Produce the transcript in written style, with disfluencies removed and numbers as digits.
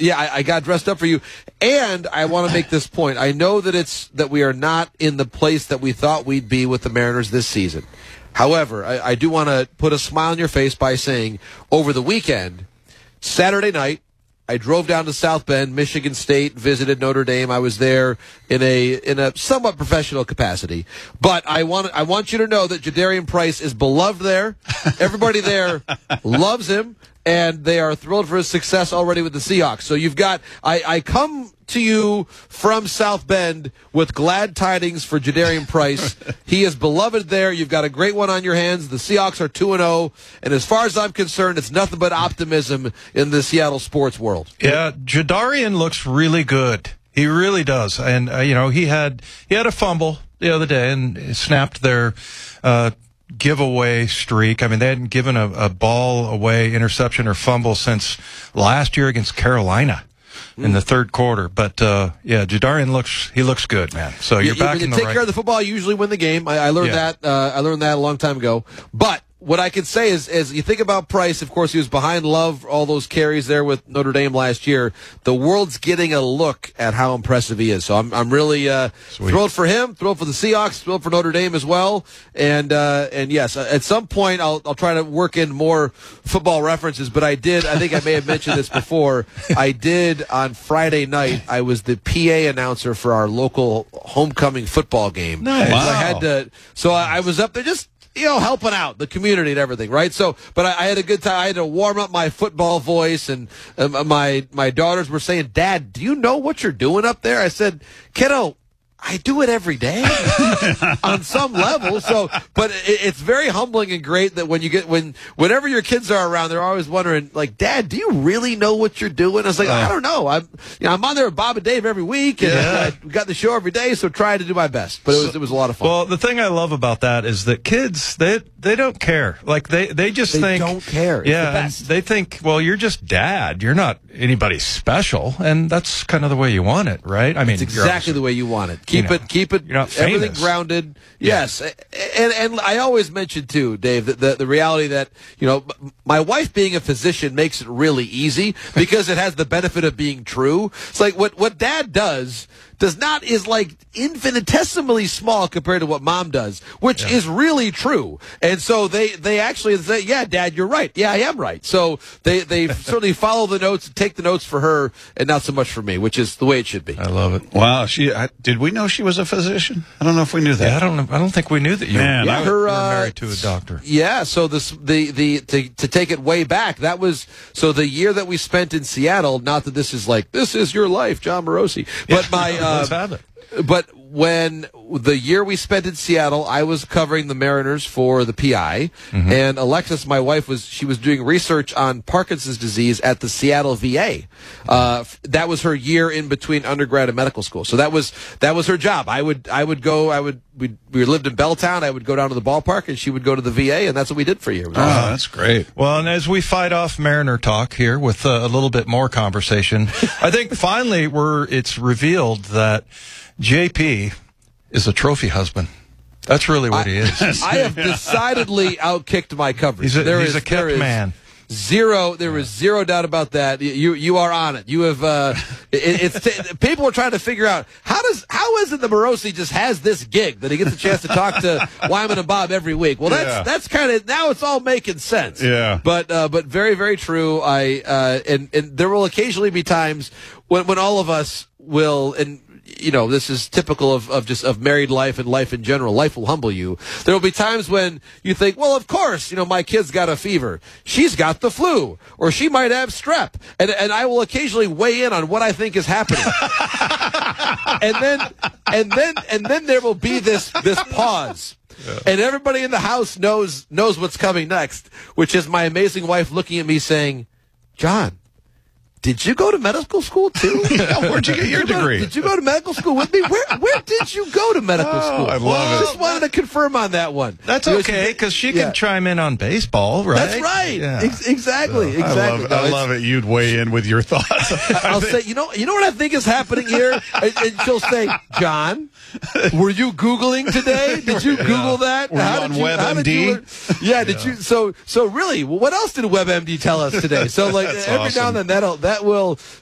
Yeah, I got dressed up for you. And I want to make this point. I know that we are not in the place that we thought we'd be with the Mariners this season. However, I do want to put a smile on your face by saying over the weekend, Saturday night, I drove down to South Bend, Michigan State, visited Notre Dame. I was there in a somewhat professional capacity. But I want you to know that Jadarian Price is beloved there. Everybody there loves him, and they are thrilled for his success already with the Seahawks. So you've got I come to you from South Bend with glad tidings for Jadarian Price. He is beloved there. You've got a great one on your hands. The Seahawks are 2-0, and as far as I'm concerned, it's nothing but optimism in the Seattle sports world. Yeah, Jadarian looks really good. He really does. And he had a fumble the other day and snapped their giveaway streak. I mean, they hadn't given a ball away, interception or fumble since last year against Carolina in the third quarter. But Jadarian looks good, man. So you're back in the take care of the football, you usually win the game. I learned that. I learned that a long time ago. But what I can say is, as you think about Price, of course, he was behind Love, all those carries there with Notre Dame last year. The world's getting a look at how impressive he is. So I'm really thrilled for him, thrilled for the Seahawks, thrilled for Notre Dame as well. And yes, at some point I'll try to work in more football references. But I think I may have mentioned this before. I did on Friday night. I was the PA announcer for our local homecoming football game. Nice. Wow. So I was up there just helping out the community and everything, right? So, but I had a good time. I had to warm up my football voice, and my daughters were saying, "Dad, do you know what you're doing up there?" I said, "Kiddo, I do it every day on some level." So, but it's very humbling and great that whenever your kids are around, they're always wondering, like, "Dad, do you really know what you're doing?" I was like, "I don't know. I'm on there with Bob and Dave every week, and we got the show every day, so trying to do my best." But it was a lot of fun. Well, the thing I love about that is that kids they don't care. Like they just think they don't care. It's the best. They think, well, you're just dad. You're not anybody special, and that's kind of the way you want it, right? I mean, it's exactly the way you want it. Keep it. You're not everything famous. Grounded. Yes, and I always mention too, Dave, that the reality that my wife being a physician makes it really easy because it has the benefit of being true. It's like what Dad does is like infinitesimally small compared to what Mom does, which is really true. And so they actually say, "Yeah, Dad, you're right. Yeah, I am right." So they certainly follow the notes and take the notes for her and not so much for me, which is the way it should be. I love it. Wow, did we know she was a physician? I don't know if we knew that. Yeah, I don't think we knew that you were married to a doctor. Yeah, so to take it way back, that was the year that we spent in Seattle. Not that this is your life, John Morosi, but let's have it. But when the year we spent in Seattle, I was covering the Mariners for the PI, and Alexis, my wife, was doing research on Parkinson's disease at the Seattle VA. That was her year in between undergrad and medical school. So that was her job. We lived in Belltown. I would go down to the ballpark, and she would go to the VA, and that's what we did for a year. That's great. Well, and as we fight off Mariner talk here with a little bit more conversation, I think finally it's revealed that JP is a trophy husband. That's really what he is. I have decidedly outkicked my coverage. He's a kept man. There is zero doubt about that. You are on it. You have people are trying to figure out how is it that Morosi just has this gig that he gets a chance to talk to Wyman and Bob every week. Well, that's kind of, now it's all making sense. Yeah. But very, very true. And there will occasionally be times when all of us will, and this is typical of married life and life in general. Life will humble you. There will be times when you think, well, of course, my kid's got a fever. She's got the flu, or she might have strep. And I will occasionally weigh in on what I think is happening. and then there will be this pause. Yeah. And everybody in the house knows what's coming next, which is my amazing wife looking at me saying, "John, did you go to medical school too? Where'd you get your degree? Did you go to medical school with me? Where did you go to medical school?" I love it. Just wanted to confirm on that one. That's okay, because she can chime in on baseball, right? That's right. Yeah. Exactly. I love it. You'd weigh in with your thoughts. I'll say, you know what I think is happening here? And she'll say, "John, were you Googling today? Did you Google that? Were you on WebMD? Did you? So really, what else did WebMD tell us today? So every now and then that